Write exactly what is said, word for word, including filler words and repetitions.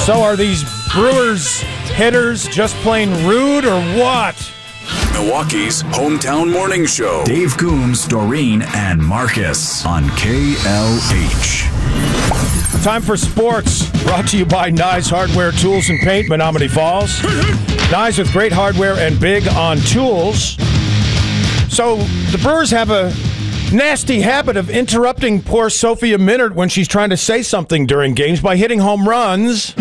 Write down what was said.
So are these Brewers hitters just plain rude or what? Milwaukee's hometown morning show. Dave Coombs, Doreen, and Marcus on K L H. Time for sports. Brought to you by Nyes Hardware, Tools, and Paint, Menominee Falls. Nyes with great hardware and big on tools. So the Brewers have a nasty habit of interrupting poor Sophia Minnaert when she's trying to say something during games by hitting home runs.